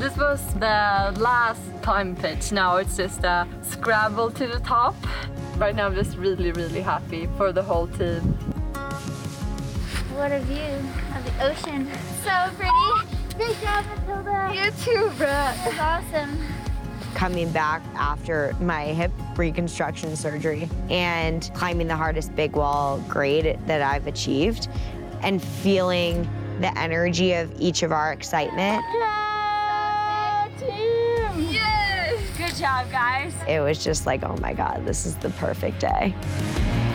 this was the last climb pitch. Now it's just a scramble to the top. Right now I'm just really, really happy for the whole team. What a view of the ocean. So pretty. Great job, Matilda. You too, Brett. That was awesome. Coming back after my hip reconstruction surgery and climbing the hardest big wall grade that I've achieved and feeling the energy of each of our excitement. Yeah, team. Yes! Good job, guys. It was just like, oh my God, this is the perfect day.